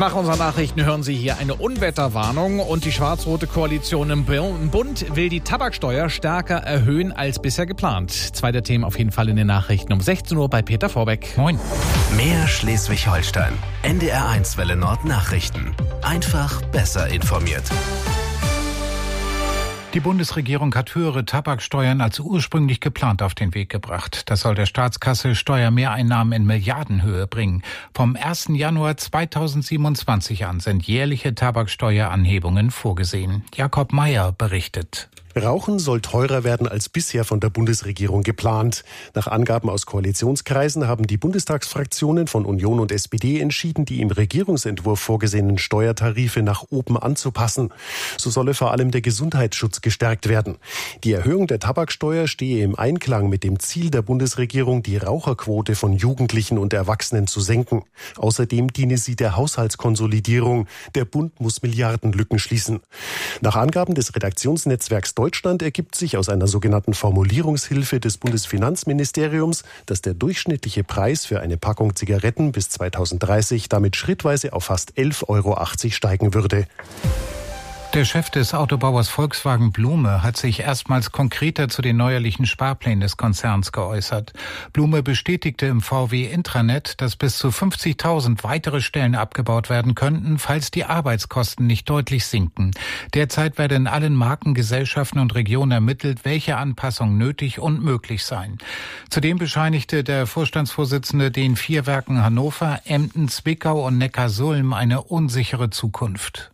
Nach unseren Nachrichten hören Sie hier eine Unwetterwarnung und die schwarz-rote Koalition im Bund will die Tabaksteuer stärker erhöhen als bisher geplant. Zwei der Themen auf jeden Fall in den Nachrichten um 16 Uhr bei Peter Vorbeck. Moin. Mehr Schleswig-Holstein. NDR1 Welle Nord Nachrichten. Einfach besser informiert. Die Bundesregierung hat höhere Tabaksteuern als ursprünglich geplant auf den Weg gebracht. Das soll der Staatskasse Steuermehreinnahmen in Milliardenhöhe bringen. Vom 1. Januar 2027 an sind jährliche Tabaksteueranhebungen vorgesehen. Jakob Mayer berichtet. Rauchen soll teurer werden als bisher von der Bundesregierung geplant. Nach Angaben aus Koalitionskreisen haben die Bundestagsfraktionen von Union und SPD entschieden, die im Regierungsentwurf vorgesehenen Steuertarife nach oben anzupassen. So solle vor allem der Gesundheitsschutz gestärkt werden. Die Erhöhung der Tabaksteuer stehe im Einklang mit dem Ziel der Bundesregierung, die Raucherquote von Jugendlichen und Erwachsenen zu senken. Außerdem diene sie der Haushaltskonsolidierung. Der Bund muss Milliardenlücken schließen. Nach Angaben des Redaktionsnetzwerks Deutschland ergibt sich aus einer sogenannten Formulierungshilfe des Bundesfinanzministeriums, dass der durchschnittliche Preis für eine Packung Zigaretten bis 2030 damit schrittweise auf fast 11,80 € steigen würde. Der Chef des Autobauers Volkswagen Blume hat sich erstmals konkreter zu den neuerlichen Sparplänen des Konzerns geäußert. Blume bestätigte im VW-Intranet, dass bis zu 50.000 weitere Stellen abgebaut werden könnten, falls die Arbeitskosten nicht deutlich sinken. Derzeit werde in allen Markengesellschaften und Regionen ermittelt, welche Anpassungen nötig und möglich seien. Zudem bescheinigte der Vorstandsvorsitzende den 4 Werken Hannover, Emden, Zwickau und Neckarsulm eine unsichere Zukunft.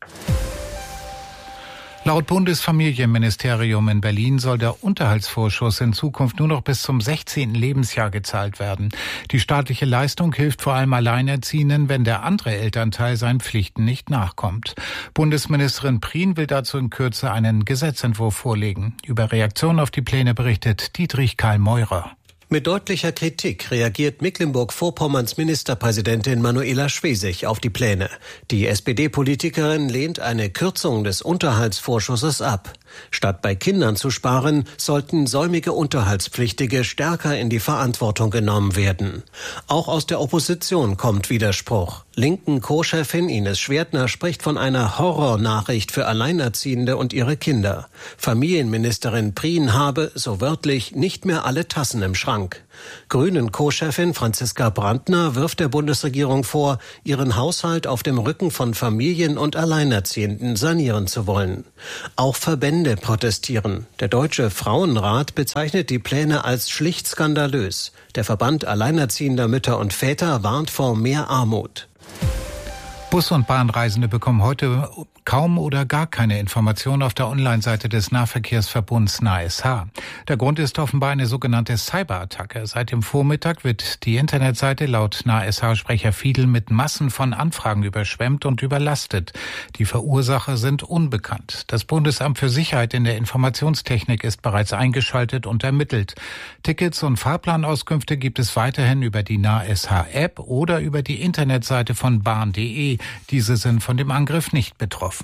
Laut Bundesfamilienministerium in Berlin soll der Unterhaltsvorschuss in Zukunft nur noch bis zum 16. Lebensjahr gezahlt werden. Die staatliche Leistung hilft vor allem Alleinerziehenden, wenn der andere Elternteil seinen Pflichten nicht nachkommt. Bundesministerin Prien will dazu in Kürze einen Gesetzentwurf vorlegen. Über Reaktionen auf die Pläne berichtet Dietrich Karl Meurer. Mit deutlicher Kritik reagiert Mecklenburg-Vorpommerns Ministerpräsidentin Manuela Schwesig auf die Pläne. Die SPD-Politikerin lehnt eine Kürzung des Unterhaltsvorschusses ab. Statt bei Kindern zu sparen, sollten säumige Unterhaltspflichtige stärker in die Verantwortung genommen werden. Auch aus der Opposition kommt Widerspruch. Linken Co-Chefin Ines Schwertner spricht von einer Horrornachricht für Alleinerziehende und ihre Kinder. Familienministerin Prien habe, so wörtlich, nicht mehr alle Tassen im Schrank. Grünen Co-Chefin Franziska Brandner wirft der Bundesregierung vor, ihren Haushalt auf dem Rücken von Familien und Alleinerziehenden sanieren zu wollen. Auch Verbände protestieren. Der Deutsche Frauenrat bezeichnet die Pläne als schlicht skandalös. Der Verband Alleinerziehender Mütter und Väter warnt vor mehr Armut. Bus- und Bahnreisende bekommen heute kaum oder gar keine Informationen auf der Online-Seite des Nahverkehrsverbunds NASH. Der Grund ist offenbar eine sogenannte Cyberattacke. Seit dem Vormittag wird die Internetseite laut NASH-Sprecher Fiedel mit Massen von Anfragen überschwemmt und überlastet. Die Verursacher sind unbekannt. Das Bundesamt für Sicherheit in der Informationstechnik ist bereits eingeschaltet und ermittelt. Tickets und Fahrplanauskünfte gibt es weiterhin über die NASH-App oder über die Internetseite von bahn.de. Diese sind von dem Angriff nicht betroffen.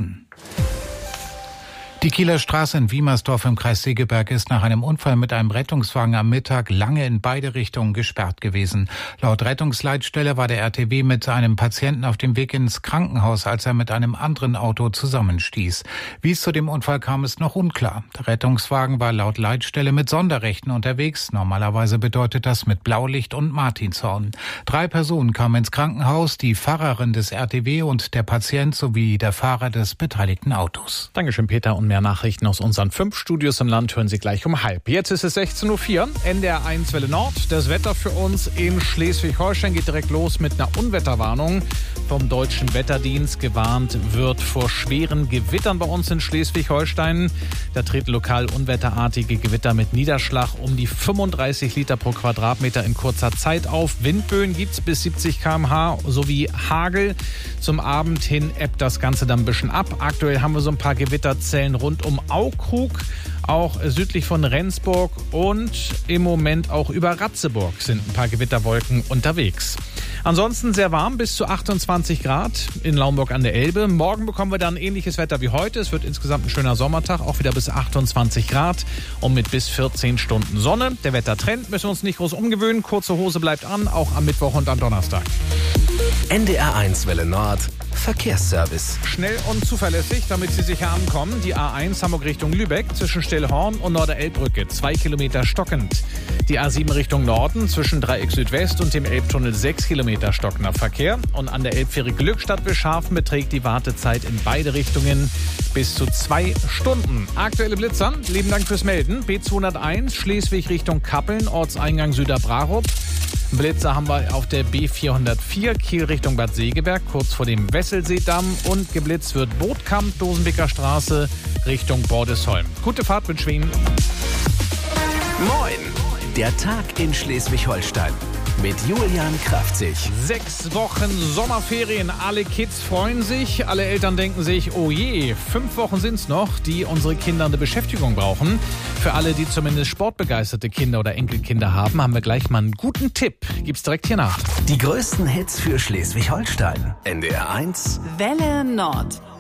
Die Kieler Straße in Wiemersdorf im Kreis Segeberg ist nach einem Unfall mit einem Rettungswagen am Mittag lange in beide Richtungen gesperrt gewesen. Laut Rettungsleitstelle war der RTW mit einem Patienten auf dem Weg ins Krankenhaus, als er mit einem anderen Auto zusammenstieß. Wie es zu dem Unfall kam, ist noch unklar. Der Rettungswagen war laut Leitstelle mit Sonderrechten unterwegs. Normalerweise bedeutet das mit Blaulicht und Martinshorn. 3 Personen kamen ins Krankenhaus, die Fahrerin des RTW und der Patient sowie der Fahrer des beteiligten Autos. Dankeschön, Peter. Und mehr Nachrichten aus unseren 5 Studios im Land hören Sie gleich um 12:30. Jetzt ist es 16:04 Uhr, NDR1 Welle Nord. Das Wetter für uns in Schleswig-Holstein geht direkt los mit einer Unwetterwarnung. Vom Deutschen Wetterdienst gewarnt wird vor schweren Gewittern bei uns in Schleswig-Holstein. Da treten lokal unwetterartige Gewitter mit Niederschlag um die 35 Liter pro Quadratmeter in kurzer Zeit auf. Windböen gibt es bis 70 km/h sowie Hagel. Zum Abend hin ebbt das Ganze dann ein bisschen ab. Aktuell haben wir so ein paar Gewitterzellen rund um Aukrug, auch südlich von Rendsburg und im Moment auch über Ratzeburg sind ein paar Gewitterwolken unterwegs. Ansonsten sehr warm, bis zu 28 Grad in Laumburg an der Elbe. Morgen bekommen wir dann ähnliches Wetter wie heute. Es wird insgesamt ein schöner Sommertag, auch wieder bis 28 Grad und mit bis 14 Stunden Sonne. Der Wettertrend müssen wir uns nicht groß umgewöhnen. Kurze Hose bleibt an, auch am Mittwoch und am Donnerstag. NDR1 Welle Nord Verkehrsservice. Schnell und zuverlässig, damit Sie sicher ankommen. Die A1 Hamburg Richtung Lübeck zwischen Stillhorn und Norderelbbrücke 2 Kilometer stockend. Die A7 Richtung Norden zwischen Dreieck Südwest und dem Elbtunnel 6 Kilometer stockender Verkehr. Und an der Elbfähre Glückstadt bis Scharfen beträgt die Wartezeit in beide Richtungen bis zu 2 Stunden. Aktuelle Blitzer, lieben Dank fürs Melden. B201 Schleswig Richtung Kappeln, Ortseingang Süderbrarup. Blitzer haben wir auf der B404 Kiel Richtung Bad Segeberg, kurz vor dem Wesselseedamm. Und geblitzt wird Bootkamp, Dosenbeker Straße Richtung Bordesholm. Gute Fahrt wünsche ich Ihnen. Moin! Der Tag in Schleswig-Holstein mit Julian Kraftzig. 6 Wochen Sommerferien, alle Kids freuen sich, alle Eltern denken sich, oh je, 5 Wochen sind's noch, die unsere Kinder eine Beschäftigung brauchen. Für alle, die zumindest sportbegeisterte Kinder oder Enkelkinder haben, haben wir gleich mal einen guten Tipp. Gibt's direkt hier nach. Die größten Hits für Schleswig-Holstein. NDR1 Welle Nord.